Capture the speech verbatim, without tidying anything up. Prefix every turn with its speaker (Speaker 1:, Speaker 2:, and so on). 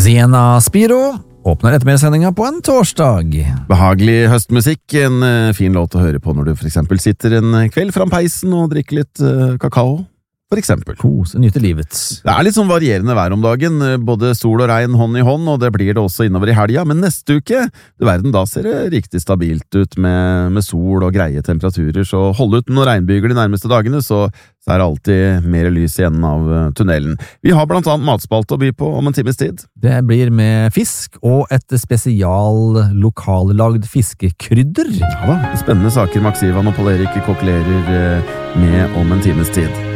Speaker 1: Sienna Spiro åpner ettermiddagssendinga på en torsdag.
Speaker 2: Behagelig høstmusikk, en uh, fin låt å høre på når du for eksempel sitter en kveld fram peisen og drikker litt uh, kakao, for eksempel.
Speaker 1: Kose, nyte livet.
Speaker 2: Det er litt sånn varierende vær om dagen, både sol og regn hånd i hånd, og det blir det også innover i helga, men neste uke, du verden, da ser det riktig stabilt ut med, med sol og greie temperaturer, så hold ut noen regnbyger de nærmeste dagene, så, så er det alltid mer lys i enden av tunnelen. Vi har blant annet matspalte å by på om en times tid.
Speaker 1: Det blir med fisk og et spesial lokallagd fiskekrydder.
Speaker 2: Ja da, spennende saker Max Ivan og Paul Erik kokulerer med om en times tid.